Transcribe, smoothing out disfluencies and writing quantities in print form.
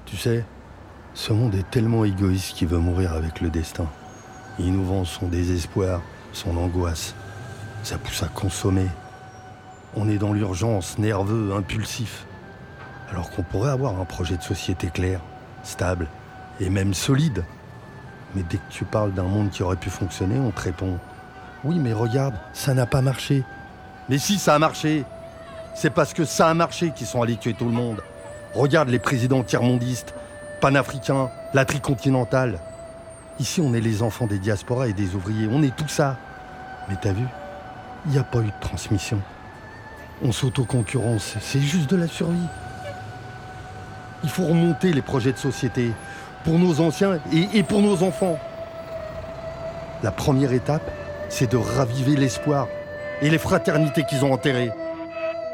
Tu sais, ce monde est tellement égoïste qu'il veut mourir avec le destin. Il nous vend son désespoir, son angoisse. Ça pousse à consommer. On est dans l'urgence, nerveux, impulsif. Alors qu'on pourrait avoir un projet de société clair, stable et même solide. Mais dès que tu parles d'un monde qui aurait pu fonctionner, on te répond « Oui, mais regarde, ça n'a pas marché. » Mais si, ça a marché. C'est parce que ça a marché qu'ils sont allés tuer tout le monde. Regarde les présidents tiers-mondistes, panafricains, la tricontinentale. Ici, on est les enfants des diasporas et des ouvriers. On est tout ça. Mais t'as vu, il n'y a pas eu de transmission. On s'autoconcurrence, c'est juste de la survie. Il faut remonter les projets de société pour nos anciens et pour nos enfants. La première étape, c'est de raviver l'espoir et les fraternités qu'ils ont enterrées.